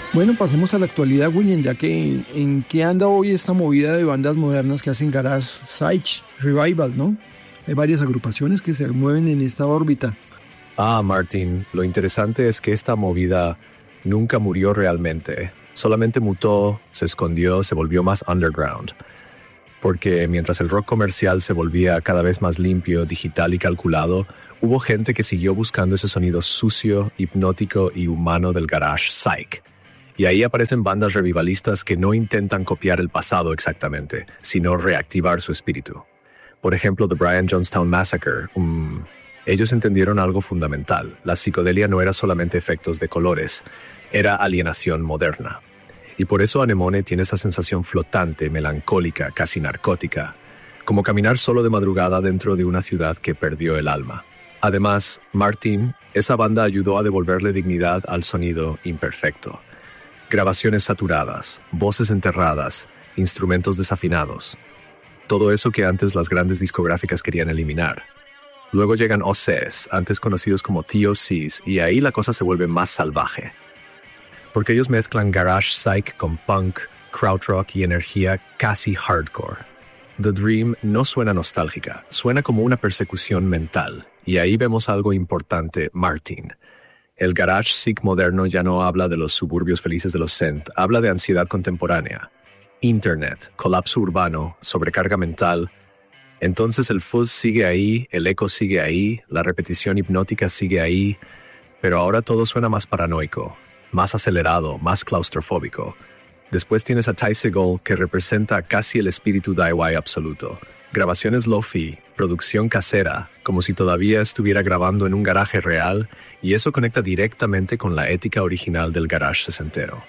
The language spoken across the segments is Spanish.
Bueno, pasemos a la actualidad, William, ya que en qué anda hoy esta movida de bandas modernas que hacen garage psych revival, ¿no? Hay varias agrupaciones que se mueven en esta órbita. Martin, lo interesante es que esta movida nunca murió realmente. Solamente mutó, se escondió, se volvió más underground. Porque mientras el rock comercial se volvía cada vez más limpio, digital y calculado, hubo gente que siguió buscando ese sonido sucio, hipnótico y humano del garage psych. Y ahí aparecen bandas revivalistas que no intentan copiar el pasado exactamente, sino reactivar su espíritu. Por ejemplo, The Brian Jonestown Massacre. Ellos entendieron algo fundamental. La psicodelia no era solamente efectos de colores, era alienación moderna. Y por eso Anemone tiene esa sensación flotante, melancólica, casi narcótica, como caminar solo de madrugada dentro de una ciudad que perdió el alma. Además, Martin, esa banda ayudó a devolverle dignidad al sonido imperfecto. Grabaciones saturadas, voces enterradas, instrumentos desafinados. Todo eso que antes las grandes discográficas querían eliminar. Luego llegan OCs, antes conocidos como TOCs, y ahí la cosa se vuelve más salvaje. Porque ellos mezclan garage psych con punk, krautrock y energía casi hardcore. The Dream no suena nostálgica, suena como una persecución mental. Y ahí vemos algo importante, Martin. El garage psych moderno ya no habla de los suburbios felices de los Cent, habla de ansiedad contemporánea. Internet, colapso urbano, sobrecarga mental. Entonces el fuzz sigue ahí, el eco sigue ahí, la repetición hipnótica sigue ahí, pero ahora todo suena más paranoico, más acelerado, más claustrofóbico. Después tienes a Ty Segall, que representa casi el espíritu DIY absoluto. Grabaciones lo-fi, producción casera, como si todavía estuviera grabando en un garaje real, y eso conecta directamente con la ética original del garage sesentero.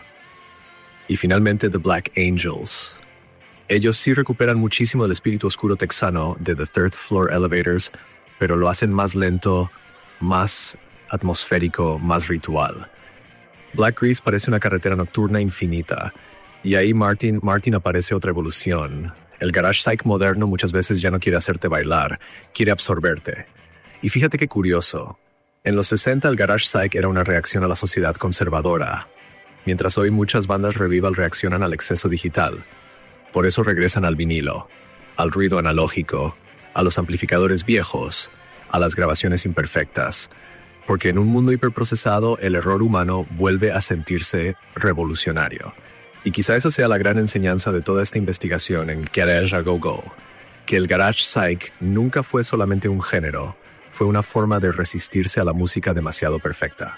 Y finalmente The Black Angels. Ellos sí recuperan muchísimo el espíritu oscuro texano de The Third Floor Elevators, pero lo hacen más lento, más atmosférico, más ritual. Black Grease parece una carretera nocturna infinita, y ahí Martin aparece otra evolución. El garage psych moderno muchas veces ya no quiere hacerte bailar, quiere absorberte. Y fíjate qué curioso, en los 60 el garage psych era una reacción a la sociedad conservadora, mientras hoy muchas bandas revival reaccionan al exceso digital. Por eso regresan al vinilo, al ruido analógico, a los amplificadores viejos, a las grabaciones imperfectas, porque en un mundo hiperprocesado el error humano vuelve a sentirse revolucionario. Y quizá esa sea la gran enseñanza de toda esta investigación en Garage A Go Go, que el garage psych nunca fue solamente un género, fue una forma de resistirse a la música demasiado perfecta.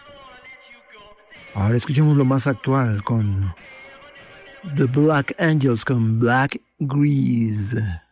Ahora escuchemos lo más actual con The Black Angels con Black Grease.